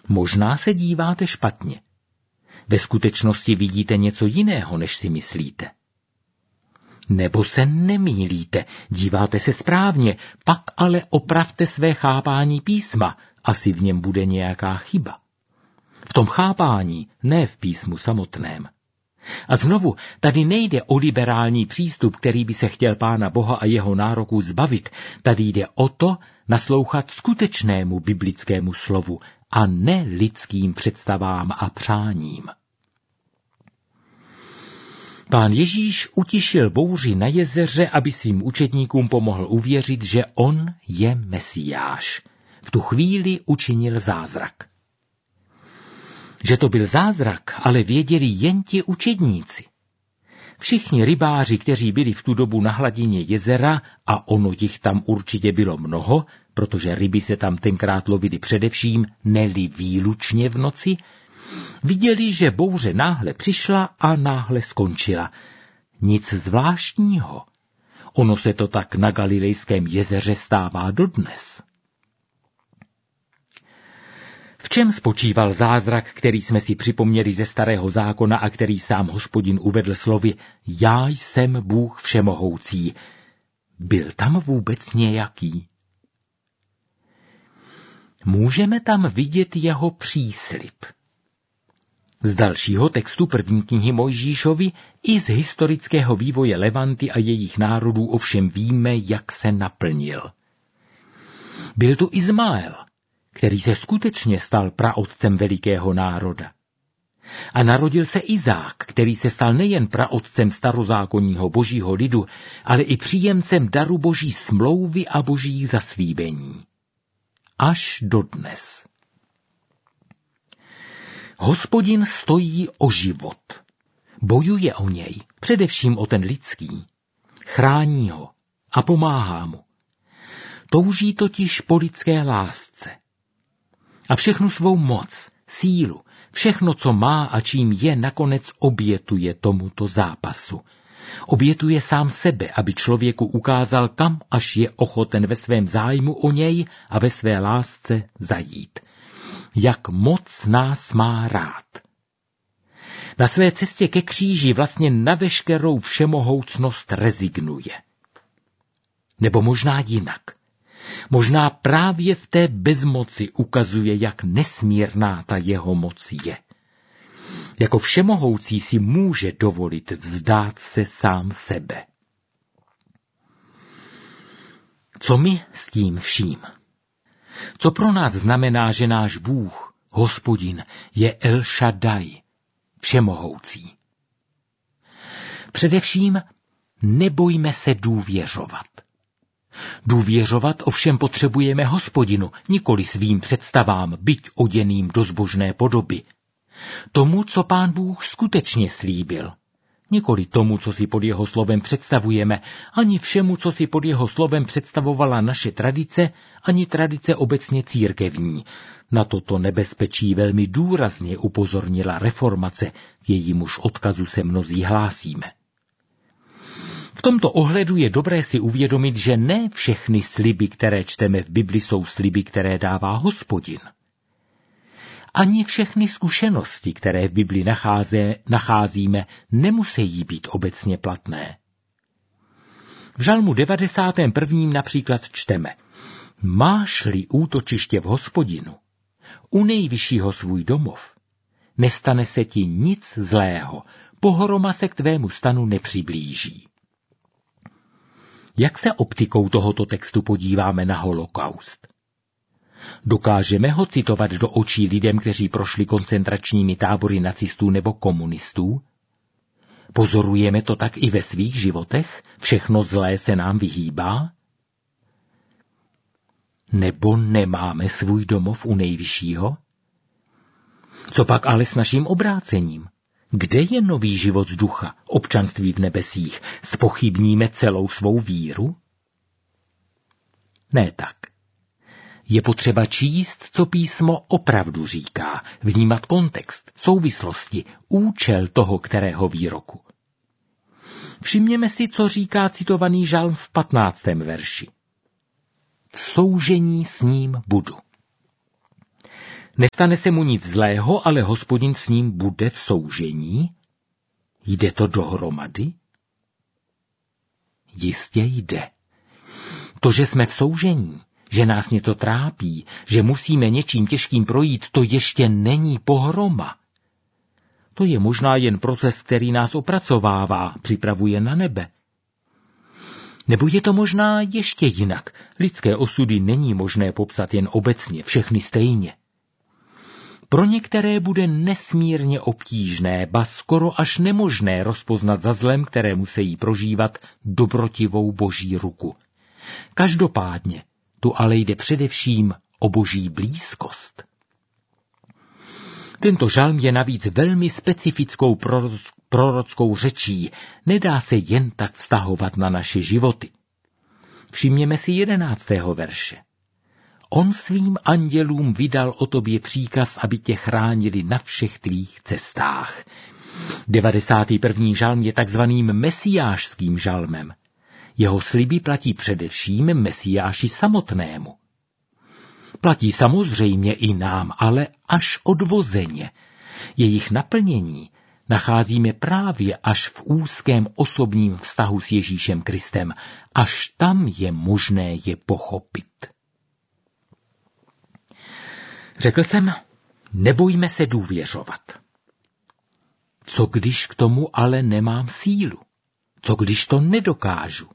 Možná se díváte špatně. Ve skutečnosti vidíte něco jiného, než si myslíte. Nebo se nemýlíte, díváte se správně, pak ale opravte své chápání písma, asi v něm bude nějaká chyba. V tom chápání, ne v písmu samotném. A znovu, tady nejde o liberální přístup, který by se chtěl Pána Boha a jeho nároků zbavit. Tady jde o to naslouchat skutečnému biblickému slovu a ne lidským představám a přáním. Pán Ježíš utišil bouři na jezeře, aby svým učedníkům pomohl uvěřit, že on je Mesiáš. V tu chvíli učinil zázrak. Že to byl zázrak, ale věděli jen ti učedníci. Všichni rybáři, kteří byli v tu dobu na hladině jezera, a ono jich tam určitě bylo mnoho, protože ryby se tam tenkrát lovily především, ne-li výlučně v noci, viděli, že bouře náhle přišla a náhle skončila. Nic zvláštního. Ono se to tak na Galilejském jezeře stává dodnes. V čem spočíval zázrak, který jsme si připomněli ze Starého zákona a který sám Hospodin uvedl slovy Já jsem Bůh všemohoucí? Byl tam vůbec nějaký? Můžeme tam vidět jeho příslib. Z dalšího textu první knihy Mojžíšovi i z historického vývoje Levanty a jejich národů ovšem víme, jak se naplnil. Byl tu Izmael, který se skutečně stal praotcem velikého národa. A narodil se Izák, který se stal nejen praotcem starozákonního božího lidu, ale i příjemcem daru boží smlouvy a božích zaslíbení. Až dodnes. Hospodin stojí o život. Bojuje o něj, především o ten lidský. Chrání ho a pomáhá mu. Touží totiž po lidské lásce. A všechnu svou moc, sílu, všechno, co má a čím je, nakonec obětuje tomuto zápasu. Obětuje sám sebe, aby člověku ukázal, kam až je ochoten ve svém zájmu o něj a ve své lásce zajít. Jak moc nás má rád. Na své cestě ke kříži vlastně na veškerou všemohoucnost rezignuje. Nebo možná jinak. Možná právě v té bezmoci ukazuje, jak nesmírná ta jeho moc je. Jako všemohoucí si může dovolit vzdát se sám sebe. Co my s tím vším? Co pro nás znamená, že náš Bůh, Hospodin, je El Shaddai, všemohoucí? Především nebojme se důvěřovat. Důvěřovat ovšem potřebujeme Hospodinu, nikoli svým představám, byť oděným do zbožné podoby. Tomu, co Pán Bůh skutečně slíbil. Nikoli tomu, co si pod jeho slovem představujeme, ani všemu, co si pod jeho slovem představovala naše tradice, ani tradice obecně církevní. Na toto nebezpečí velmi důrazně upozornila reformace, k jejímuž odkazu se mnozí hlásíme. V tomto ohledu je dobré si uvědomit, že ne všechny sliby, které čteme v Bibli, jsou sliby, které dává Hospodin. Ani všechny zkušenosti, které v Bibli nacházíme, nemusí být obecně platné. V Žalmu 91. například čteme: Máš-li útočiště v Hospodinu, u nejvyššího svůj domov, nestane se ti nic zlého, pohroma se k tvému stanu nepřiblíží. Jak se optikou tohoto textu podíváme na holokaust? Dokážeme ho citovat do očí lidem, kteří prošli koncentračními tábory nacistů nebo komunistů? Pozorujeme to tak i ve svých životech? Všechno zlé se nám vyhýbá? Nebo nemáme svůj domov u nejvyššího? Co pak ale s naším obrácením? Kde je nový život z ducha, občanství v nebesích? Zpochybníme celou svou víru? Ne tak. Je potřeba číst, co písmo opravdu říká, vnímat kontext, souvislosti, účel toho kterého výroku. Všimněme si, co říká citovaný žalm v 15. verši. V soužení s ním budu. Nestane se mu nic zlého, ale Hospodin s ním bude v soužení? Jde to dohromady? Jistě jde. To, že jsme v soužení, že nás něco trápí, že musíme něčím těžkým projít, to ještě není pohroma. To je možná jen proces, který nás opracovává, připravuje na nebe. Nebo je to možná ještě jinak. Lidské osudy není možné popsat jen obecně, všechny stejně. Pro některé bude nesmírně obtížné, ba skoro až nemožné rozpoznat za zlem, které musí prožívat, dobrotivou boží ruku. Každopádně tu ale jde především o boží blízkost. Tento žalm je navíc velmi specifickou prorockou řečí, nedá se jen tak vztahovat na naše životy. Všimněme si 11. verše. On svým andělům vydal o tobě příkaz, aby tě chránili na všech tvých cestách. 91. žalm je takzvaným mesiášským žalmem. Jeho sliby platí především Mesiáši samotnému. Platí samozřejmě i nám, ale až odvozeně. Jejich naplnění nacházíme právě až v úzkém osobním vztahu s Ježíšem Kristem. Až tam je možné je pochopit. Řekl jsem, nebojme se důvěřovat. Co když k tomu ale nemám sílu? Co když to nedokážu?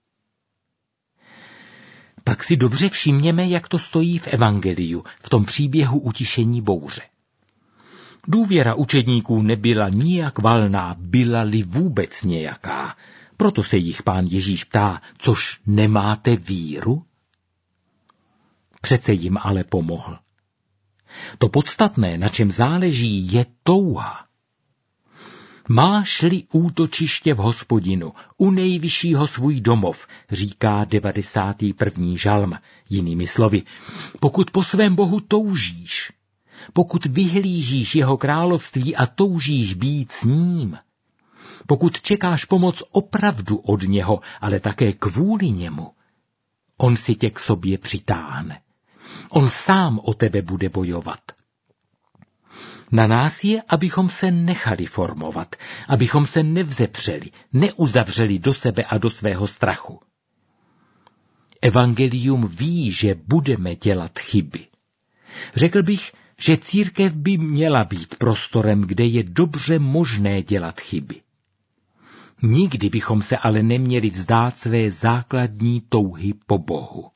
Pak si dobře všimněme, jak to stojí v evangeliu, v tom příběhu utišení bouře. Důvěra učedníků nebyla nijak valná, byla-li vůbec nějaká. Proto se jich Pán Ježíš ptá, což nemáte víru? Přece jim ale pomohl. To podstatné, na čem záleží, je touha. Máš-li útočiště v Hospodinu, u nejvyššího svůj domov, říká 91. žalm. Jinými slovy, pokud po svém Bohu toužíš, pokud vyhlížíš jeho království a toužíš být s ním, pokud čekáš pomoc opravdu od něho, ale také kvůli němu, on si tě k sobě přitáhne. On sám o tebe bude bojovat. Na nás je, abychom se nechali formovat, abychom se nevzepřeli, neuzavřeli do sebe a do svého strachu. Evangelium ví, že budeme dělat chyby. Řekl bych, že církev by měla být prostorem, kde je dobře možné dělat chyby. Nikdy bychom se ale neměli vzdát své základní touhy po Bohu.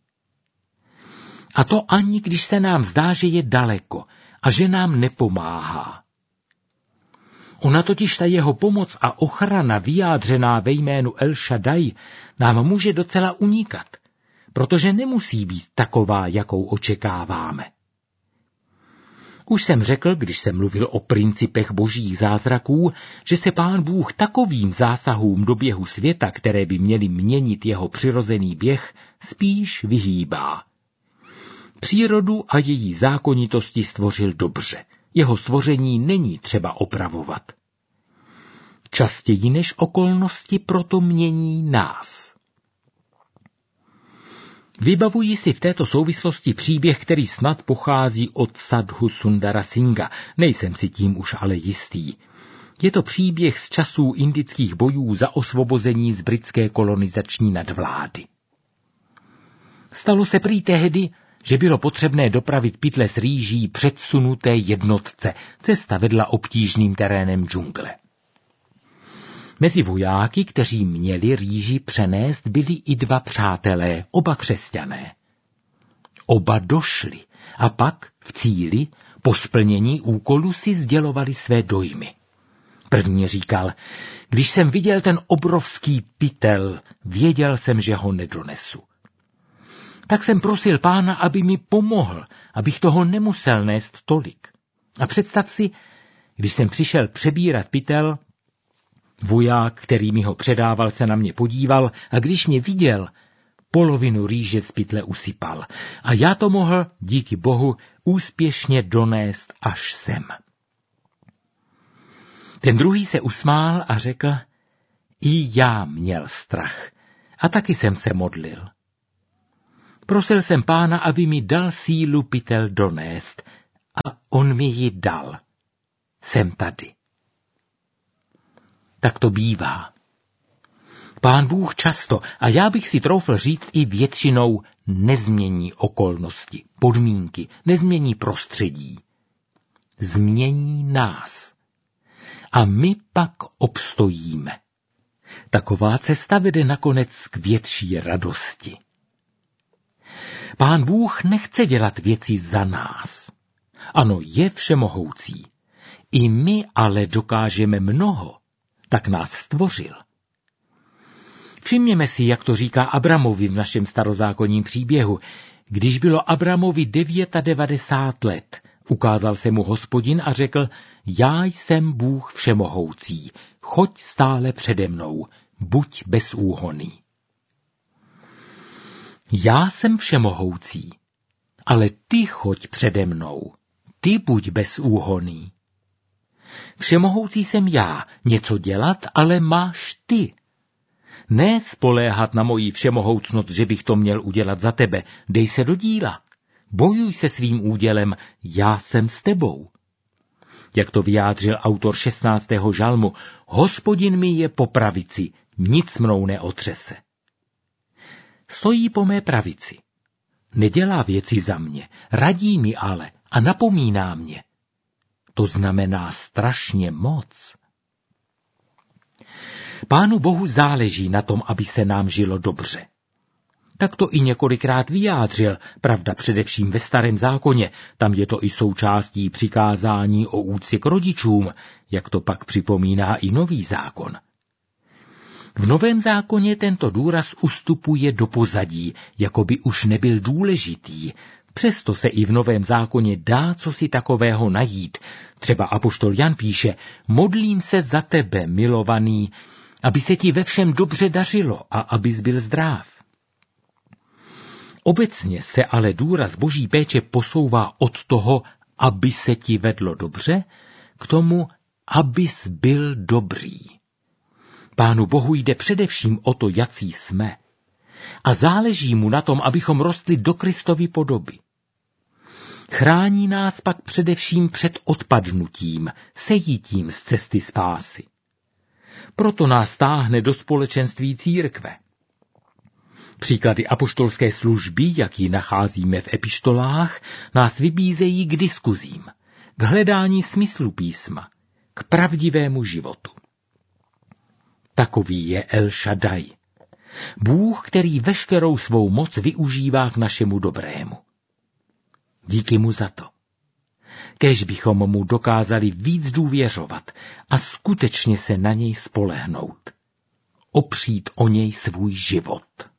A to ani když se nám zdá, že je daleko a že nám nepomáhá. Ona totiž ta jeho pomoc a ochrana vyjádřená ve jménu El Shaddai nám může docela unikat, protože nemusí být taková, jakou očekáváme. Už jsem řekl, když jsem mluvil o principech božích zázraků, že se Pán Bůh takovým zásahům do běhu světa, které by měly měnit jeho přirozený běh, spíš vyhýbá. Přírodu a její zákonitosti stvořil dobře. Jeho stvoření není třeba opravovat. Častěji než okolnosti proto mění nás. Vybavuji si v této souvislosti příběh, který snad pochází od Sadhu Sundara Singha. Nejsem si tím už ale jistý. Je to příběh z časů indických bojů za osvobození z britské kolonizační nadvlády. Stalo se prý tehdy, že bylo potřebné dopravit pytle s rýží předsunuté jednotce. Cesta vedla obtížným terénem džungle. Mezi vojáky, kteří měli rýži přenést, byli i dva přátelé, oba křesťané. Oba došli a pak v cíli po splnění úkolu si sdělovali své dojmy. První říkal, když jsem viděl ten obrovský pytel, věděl jsem, že ho nedonesu. Tak jsem prosil Pána, aby mi pomohl, abych toho nemusel nést tolik. A představ si, když jsem přišel přebírat pytel, voják, který mi ho předával, se na mě podíval a když mě viděl, polovinu rýže z pytle usypal. A já to mohl, díky Bohu, úspěšně donést až sem. Ten druhý se usmál a řekl, i já měl strach a taky jsem se modlil. Prosil jsem Pána, aby mi dal sílu pytel donést a on mi ji dal. Jsem tady. Tak to bývá. Pán Bůh často, a já bych si troufl říct i většinou, nezmění okolnosti, podmínky, nezmění prostředí. Změní nás. A my pak obstojíme. Taková cesta vede nakonec k větší radosti. Pán Bůh nechce dělat věci za nás. Ano, je všemohoucí. I my ale dokážeme mnoho, tak nás stvořil. Všimněme si, jak to říká Abramovi v našem starozákonním příběhu. Když bylo Abramovi 99 let, ukázal se mu Hospodin a řekl, já jsem Bůh všemohoucí, choď stále přede mnou, buď bezúhonný. Já jsem všemohoucí, ale ty choď přede mnou, ty buď bezúhonný. Všemohoucí jsem já, něco dělat, ale máš ty. Ne spoléhat na moji všemohoucnost, že bych to měl udělat za tebe, dej se do díla. Bojuj se svým údělem, já jsem s tebou. Jak to vyjádřil autor 16. žalmu, Hospodin mi je po pravici, nic mnou neotřese. Stojí po mé pravici. Nedělá věci za mě, radí mi ale a napomíná mě. To znamená strašně moc. Pánu Bohu záleží na tom, aby se nám žilo dobře. Tak to i několikrát vyjádřil, pravda především ve Starém zákoně, tam je to i součástí přikázání o úctě k rodičům, jak to pak připomíná i Nový zákon. V Novém zákoně tento důraz ustupuje do pozadí, jako by už nebyl důležitý. Přesto se i v Novém zákoně dá cosi takového najít. Třeba apoštol Jan píše, modlím se za tebe, milovaný, aby se ti ve všem dobře dařilo a abys byl zdrav. Obecně se ale důraz Boží péče posouvá od toho, aby se ti vedlo dobře, k tomu, abys byl dobrý. Pánu Bohu jde především o to, jací jsme. A záleží mu na tom, abychom rostli do Kristovy podoby. Chrání nás pak především před odpadnutím, sejítím z cesty spásy. Proto nás táhne do společenství církve. Příklady apoštolské služby, jak ji nacházíme v epištolách, nás vybízejí k diskuzím, k hledání smyslu písma, k pravdivému životu. Takový je El Shaddai, Bůh, který veškerou svou moc využívá k našemu dobrému. Díky mu za to. Kéž bychom mu dokázali víc důvěřovat a skutečně se na něj spolehnout. Opřít o něj svůj život.